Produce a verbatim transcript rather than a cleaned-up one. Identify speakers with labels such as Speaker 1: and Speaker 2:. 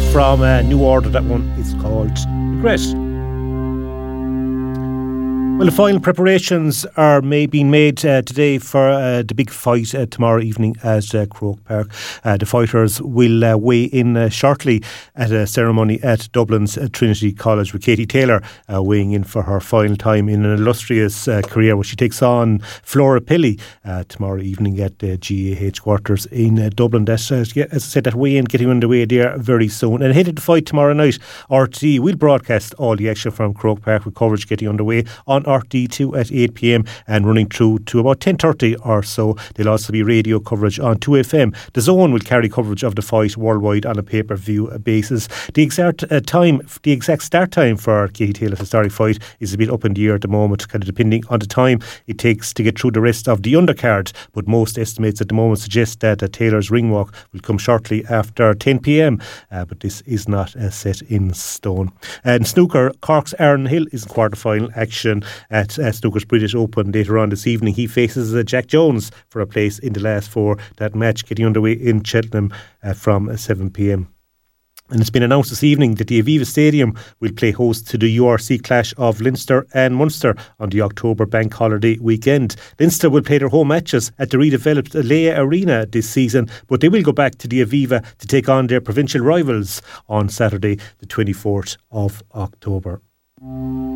Speaker 1: from uh, New Order. That one is called Regret. Well, the final preparations are may, being made uh, today for uh, the big fight uh, tomorrow evening at uh, Croke Park. Uh, the fighters will uh, weigh in uh, shortly at a ceremony at Dublin's uh, Trinity College, with Katie Taylor uh, weighing in for her final time in an illustrious uh, career, where she takes on Flora Pilley uh, tomorrow evening at the uh, G A H quarters in uh, Dublin. That, uh, as I said, that weigh-in getting underway there very soon. And ahead of the fight tomorrow night, R T E will broadcast all the action from Croke Park, with coverage getting underway on R T E two at eight p.m. and running through to about ten thirty or so. There'll also be radio coverage on two F M. The Zone will carry coverage of the fight worldwide on a pay-per-view basis. The exact uh, time, the exact start time for Katie Taylor's historic fight is a bit up in the air at the moment, kind of depending on the time it takes to get through the rest of the undercard. But most estimates at the moment suggest that uh, Taylor's ring walk will come shortly after ten p.m. Uh, but this is not uh, set in stone. And snooker, Cork's Aaron Hill is in quarter-final action at uh, Snooker's British Open later on this evening. He faces uh, Jack Jones for a place in the last four. That match getting underway in Cheltenham uh, from uh, seven p.m. And it's been announced this evening that the Aviva Stadium will play host to the U R C clash of Leinster and Munster on the October bank holiday weekend. Leinster will play their home matches at the redeveloped Leia Arena this season, but they will go back to the Aviva to take on their provincial rivals on Saturday the twenty-fourth of October.